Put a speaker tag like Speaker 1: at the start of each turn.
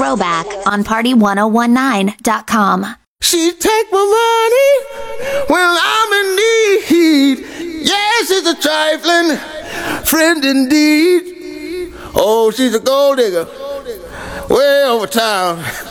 Speaker 1: Throwback on Party1019.com.
Speaker 2: She take my money when I'm in need. Yes, she's a trifling friend indeed. Oh, she's a gold digger way over town.